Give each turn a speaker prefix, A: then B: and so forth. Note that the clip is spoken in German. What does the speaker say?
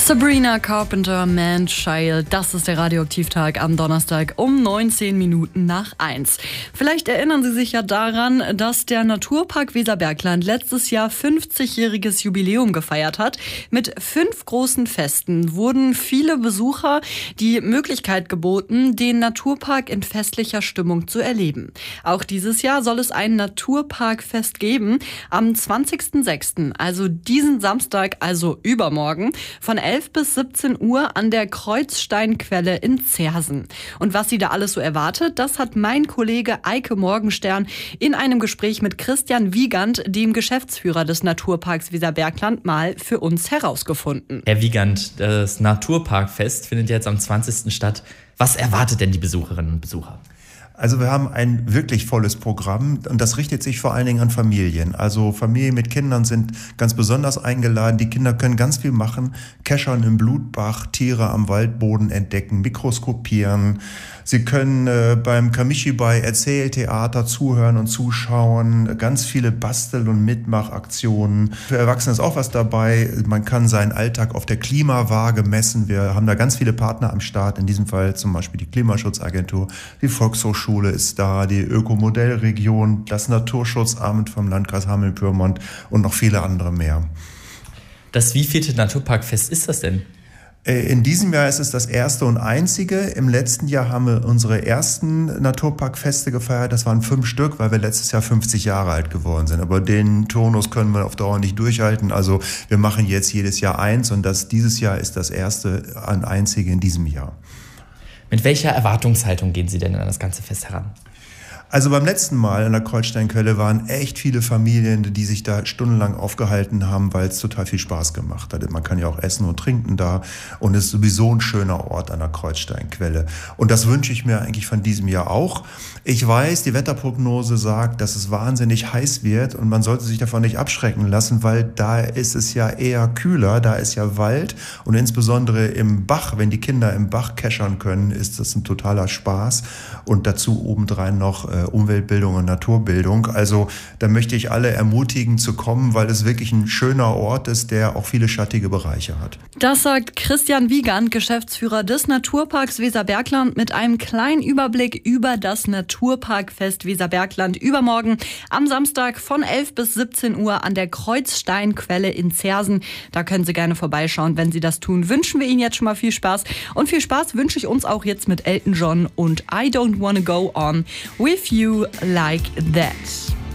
A: Sabrina Carpenter, Man Child, das ist der Radioaktivtag am Donnerstag um 19 Minuten nach 1. Vielleicht erinnern Sie sich ja daran, dass der Naturpark Weserbergland letztes Jahr 50-jähriges Jubiläum gefeiert hat. Mit 5 großen Festen wurden viele Besucher die Möglichkeit geboten, den Naturpark in festlicher Stimmung zu erleben. Auch dieses Jahr soll es ein Naturparkfest geben am 20.06., also diesen Samstag, also übermorgen, von 11 bis 17 Uhr an der Kreuzsteinquelle in Zersen. Und was Sie da alles so erwartet, das hat mein Kollege Eike Morgenstern in einem Gespräch mit Christian Wiegand, dem Geschäftsführer des Naturparks Weserbergland, mal für uns herausgefunden.
B: Herr Wiegand, das Naturparkfest findet jetzt am 20. statt. Was erwartet denn die Besucherinnen und Besucher?
C: Also wir haben ein wirklich volles Programm und das richtet sich vor allen Dingen an Familien. Also Familien mit Kindern sind ganz besonders eingeladen. Die Kinder können ganz viel machen, keschern im Blutbach, Tiere am Waldboden entdecken, mikroskopieren. Sie können beim Kamishibai Erzähltheater zuhören und zuschauen. Ganz viele Bastel- und Mitmachaktionen. Für Erwachsene ist auch was dabei. Man kann seinen Alltag auf der Klimawaage messen. Wir haben da ganz viele Partner am Start. In diesem Fall zum Beispiel die Klimaschutzagentur, die Volkshochschule ist da, die Ökomodellregion, das Naturschutzamt vom Landkreis Hameln-Pyrmont und noch viele andere mehr.
B: Das wievielte Naturparkfest ist das denn?
C: In diesem Jahr ist es das erste und einzige. Im letzten Jahr haben wir unsere ersten Naturparkfeste gefeiert. Das waren 5 Stück, weil wir letztes Jahr 50 Jahre alt geworden sind. Aber den Turnus können wir auf Dauer nicht durchhalten. Also wir machen jetzt jedes Jahr eins und dieses Jahr ist das erste und einzige in diesem Jahr.
B: Mit welcher Erwartungshaltung gehen Sie denn an das ganze Fest heran?
C: Also beim letzten Mal an der Kreuzsteinquelle waren echt viele Familien, die sich da stundenlang aufgehalten haben, weil es total viel Spaß gemacht hat. Man kann ja auch essen und trinken da und es ist sowieso ein schöner Ort an der Kreuzsteinquelle. Und das wünsche ich mir eigentlich von diesem Jahr auch. Ich weiß, die Wetterprognose sagt, dass es wahnsinnig heiß wird und man sollte sich davon nicht abschrecken lassen, weil da ist es ja eher kühler, da ist ja Wald und insbesondere im Bach, wenn die Kinder im Bach keschern können, ist das ein totaler Spaß und dazu obendrein noch Umweltbildung und Naturbildung. Also da möchte ich alle ermutigen zu kommen, weil es wirklich ein schöner Ort ist, der auch viele schattige Bereiche hat.
A: Das sagt Christian Wiegand, Geschäftsführer des Naturparks Weserbergland, mit einem kleinen Überblick über das Naturparkfest Weserbergland übermorgen am Samstag von 11 bis 17 Uhr an der Kreuzsteinquelle in Zersen. Da können Sie gerne vorbeischauen, wenn Sie das tun. Wünschen wir Ihnen jetzt schon mal viel Spaß. Und viel Spaß wünsche ich uns auch jetzt mit Elton John und I Don't Wanna Go On With You Like That.